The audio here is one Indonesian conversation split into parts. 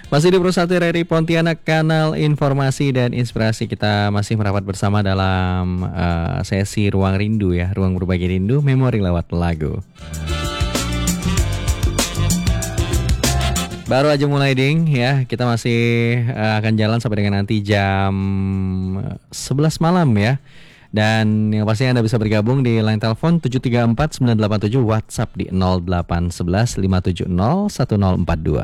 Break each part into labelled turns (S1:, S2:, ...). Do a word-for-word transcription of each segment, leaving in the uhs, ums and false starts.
S1: Masih di Persatu R R I Pontianak, kanal informasi dan inspirasi. Kita masih merapat bersama dalam uh, sesi Ruang Rindu ya, ruang berbagi rindu, memori lewat lagu. Baru aja mulai ding ya, kita masih uh, akan jalan sampai dengan nanti jam sebelas malam ya. Dan yang pasti Anda bisa bergabung di line telepon tujuh tiga empat sembilan delapan tujuh, WhatsApp di nol delapan satu satu lima tujuh nol satu nol empat dua.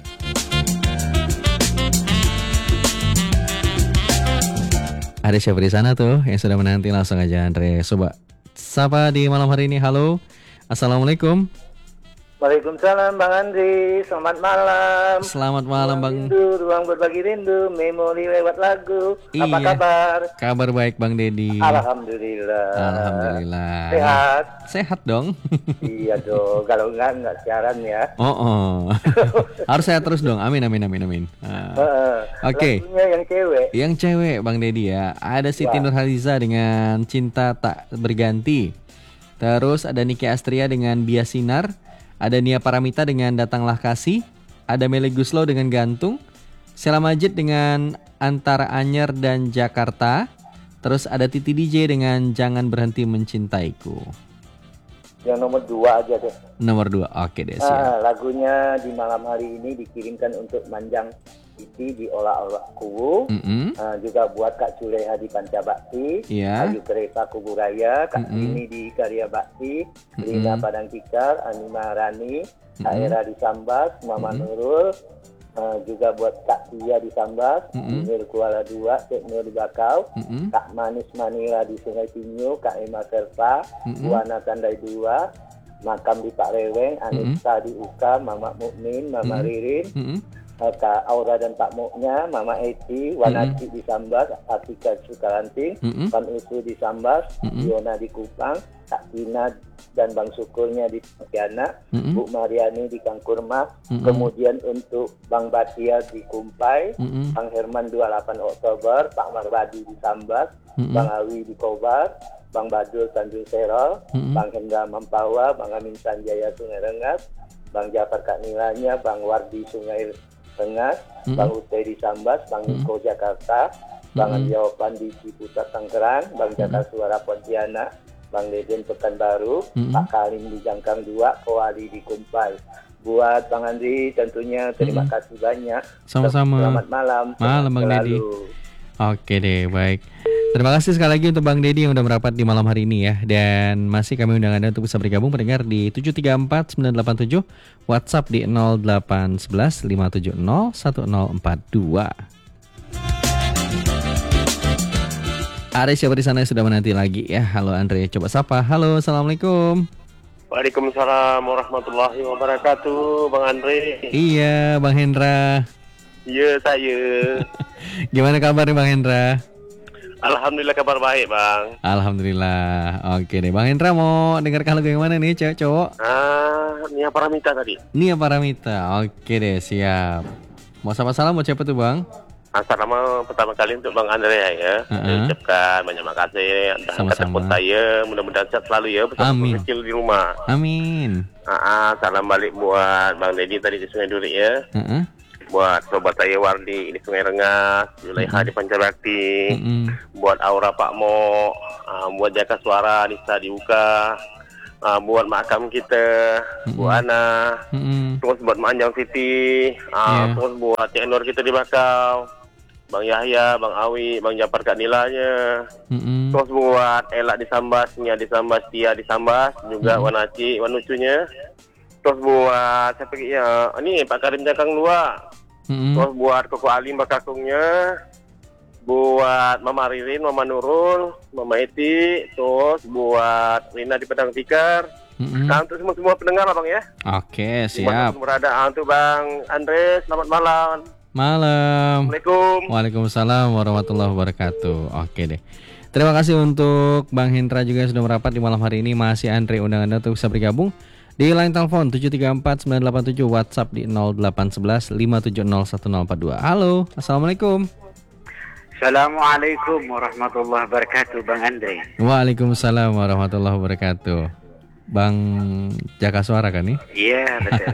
S1: Ada siapa di sana tuh yang sudah menanti? Langsung aja Andre coba sapa di malam hari ini. Halo, assalamualaikum.
S2: Waalaikumsalam Bang Andri, selamat malam.
S1: Selamat malam Bang.
S2: Rindu, ruang berbagi rindu, memori lewat lagu.
S1: Iya.
S2: Apa kabar?
S1: Kabar baik Bang Dedi.
S2: Alhamdulillah.
S1: Alhamdulillah.
S2: Sehat?
S1: Sehat dong.
S2: Iya dong, kalau enggak enggak siaran ya.
S1: Oh, oh. Harus sehat terus dong. Amin amin amin amin. Uh. Oke. Okay.
S2: Lagunya yang cewek.
S1: Yang cewek Bang Dedi ya. Ada Siti Nurhaliza dengan Cinta Tak Berganti. Terus ada Niki Astria dengan Bias Sinar. Ada Nia Paramita dengan Datanglah Kasih. Ada Meli Guslow dengan Gantung. Sheila Majid dengan Antara Anyer dan Jakarta. Terus ada Titi D J dengan Jangan Berhenti Mencintaiku.
S2: Yang nomor dua aja deh.
S1: Nomor dua, oke deh siap.
S2: Nah, lagunya di malam hari ini dikirimkan untuk Manjang Titi di Olah-Olah Kuwu.
S1: Mm-hmm.
S2: Uh, juga buat Kak Juleha di Pancabakti,
S1: yeah.
S2: Ayu Kereta Kuburaya, Kak
S1: Mm-hmm.
S2: Ini di Karya Bakti,
S1: mm-hmm.
S2: Lina Padang Tikar, Ani Maharani,
S1: mm-hmm.
S2: Kak Era di Sambas, Mama mm-hmm. Nurul, uh, juga buat Kak Tia di Sambas,
S1: mm-hmm.
S2: Nur Kuala dua, Cek Nur di Bakau,
S1: mm-hmm.
S2: Kak Manis Manila di Sungai Tinyu, Kak Emma Serpa,
S1: mm-hmm.
S2: Buana Tandai dua, Makam di Pak Reweng, Anissa mm-hmm. di Uka, Mama Mukmin, Mama mm-hmm. Ririn, mm-hmm. Kak Aura dan Pak Muknya, Mama Eti, Wanaci mm-hmm. di Sambas, Atika Sukaranting, mm-hmm. Pan Usu di Sambas, mm-hmm. Yona di Kupang, Kak Tina dan Bang Syukurnya di Pontianak, mm-hmm. Bu Mariani di Kangkurma, mm-hmm. kemudian untuk Bang Batia di Kumpai, mm-hmm. Bang Herman dua puluh delapan Oktober, Pak Marbadi di Sambas, mm-hmm. Bang Awi di Kobar, Bang Badul Tanjung Serol, mm-hmm. Bang Hendra Mampawa, Bang Amin Sanjaya Sungai Rengas, Bang Jafar Kak Nilanya, Bang Wardi Sungai Rengas, mm-hmm. Bang Utay di Sambas, Bang Niko mm-hmm. Jakarta, Bang mm-hmm. Jawaban di Ciputat Tangerang, Bang Jaka mm-hmm. Suara Pontianak, Bang Deden Pekanbaru, mm-hmm. Pak Karim di Jangkang dua, Koali di Kumpai. Buat Bang Andri tentunya terima mm-hmm. kasih banyak.
S1: Sama-sama.
S2: Selamat malam.
S1: Malam Bang Dedi. Oke deh, baik. Terima kasih sekali lagi untuk Bang Dedi yang udah merapat di malam hari ini ya. Dan masih kami undang Anda untuk bisa bergabung pendengar di tujuh tiga empat sembilan delapan tujuh, WhatsApp di nol delapan satu satu lima tujuh nol satu nol empat dua. Ada siapa di sana yang sudah menanti lagi ya? Halo Andre, coba sapa. Halo, assalamualaikum.
S3: Waalaikumsalam warahmatullahi wabarakatuh, Bang Andre.
S1: Iya, Bang Hendra.
S3: Iya, saya.
S1: Gimana kabar nih Bang Hendra?
S3: Alhamdulillah kabar baik Bang.
S1: Alhamdulillah. Oke deh Bang Hendra, mau dengarkan lagu yang mana nih, cewek cowok?
S3: Ah, Nia Paramita tadi.
S1: Nia Paramita. Oke deh, siap. Mau sama salam buat siapa tuh Bang?
S3: Assalamualaikum pertama kali untuk Bang Andrea ya. Uh-huh. Saya ucapkan banyak makasih atas telepon saya. Mudah-mudahan sehat selalu ya bersama kecil di rumah.
S1: Amin.
S3: Ah, salam balik buat Bang Dedi tadi di Sungai Duri ya. Uh-huh. Buat sobat saya Wardi di Sungai Rengas, Juleha uh-huh. di Pancabakti, uh-huh. buat Aura Pak Mo, uh, buat Jaka Suara Nisa di Uka, uh, buat makam kita, uh-huh. Bu Ana, uh-huh. terus buat Manjang Siti, uh, yeah. terus buat Cik Nur kita di Bakau, Bang Yahya, Bang Awi, Bang Japar Kak Nilanya, uh-huh. terus buat Elak di Sambas, Nia di Sambas, Tia di Sambas, juga uh-huh. Wanaci, Wanucunya. Terus buat siapa ya? Ini Pak Karim Jakang dua. Mm-hmm. Terus buat Koko Alim Bakakungnya. Buat Mama Ririn, Mama Nurul, Mama Eti. Terus buat Lina di Padang Tikar. Mm-hmm. Nah untuk semua semua pendengar lah Bang ya.
S1: Oke, siap.
S3: Berada untuk Bang Andre, selamat malam.
S1: Malam.
S3: Assalamualaikum.
S1: Waalaikumsalam warahmatullahi wabarakatuh. Oke deh. Terima kasih untuk Bang Hendra juga yang sudah merapat di malam hari ini. Masih Andre undang Anda untuk bisa bergabung di line telepon tujuh tiga empat sembilan delapan tujuh, WhatsApp di nol delapan satu satu lima tujuh nol satu nol empat dua. Halo, assalamualaikum.
S4: Assalamualaikum warahmatullahi wabarakatuh, Bang Andre.
S1: Waalaikumsalam warahmatullahi wabarakatuh. Bang Jaka Suara kan nih?
S4: Iya betul.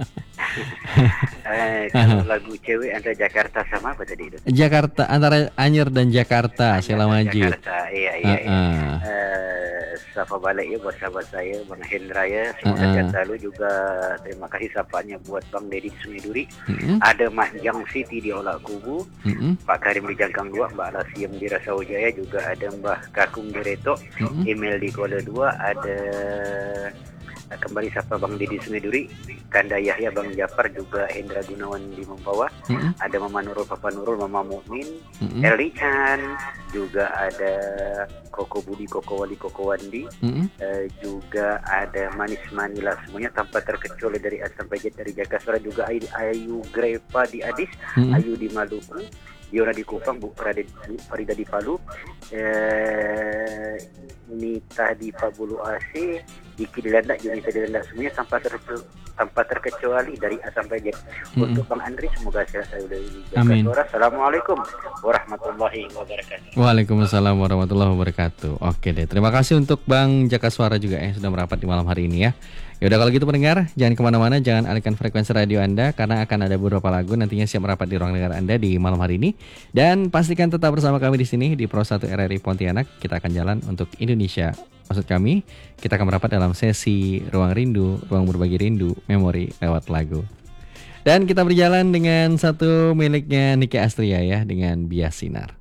S4: eh, kalau lagu cewek antara Jakarta sama apa tadi itu?
S1: Jakarta, antara Anyer dan Jakarta, Sheila Majid.
S4: Jakarta, iya iya.
S1: Uh-uh.
S4: iya. Uh, Sapa balik ya buat sahabat saya Bang Hendra ya. Semoga uh-uh. sehat selalu juga. Terima kasih sapanya buat Bang Deddy di Sungai Duri. Uh-uh. Ada Mas Jang Siti di Olak Kubu. Uh-uh. Pak Karim di Jangkang dua, Mbak Lasiem di Rasau Jaya, juga ada Mbah Kakung di Reto, uh-uh. Email di Kuala dua, ada kembali sapa Bang Deddy Sungai Duri, Kanda Yahya, Bang Jafar, juga Hendra Gunawan di Mempawah, mm-hmm. ada Mama Nurul, Papa Nurul, Mama Mukmin, mm-hmm. Eli Chan, juga ada Koko Budi, Koko Wali, Koko Wandi, mm-hmm. uh, juga ada Manis Manila, semuanya tanpa terkecuali dari A sampai Z dari Jakarta, juga Ayu, Ayu Grepa di Adis, mm-hmm. Ayu di Maluku, Yona di Kupang, Bu Farida di Palu, eh, Nita di Pabulu A C, Iki di Landak, Junita di Landak, semuanya tanpa, ter, tanpa terkecuali dari A sampai Z. Mm-hmm. Untuk Bang Andri, semoga sehat selalu dari Jakarta. Assalamualaikum warahmatullahi wabarakatuh.
S1: Waalaikumsalam warahmatullahi wabarakatuh. Oke deh, terima kasih untuk Bang Jaka Suara juga yang sudah merapat di malam hari ini ya. Yaudah kalau gitu pendengar, jangan kemana-mana, jangan alihkan frekuensi radio Anda, karena akan ada beberapa lagu nantinya siap merapat di ruang dengar Anda di malam hari ini. Dan pastikan tetap bersama kami di sini di Pro satu R R I Pontianak. Kita akan jalan untuk Indonesia. Maksud kami, kita akan merapat dalam sesi Ruang Rindu, Ruang Berbagi Rindu, Memori lewat lagu. Dan kita berjalan dengan satu miliknya Niki Astria ya, dengan Bias Sinar.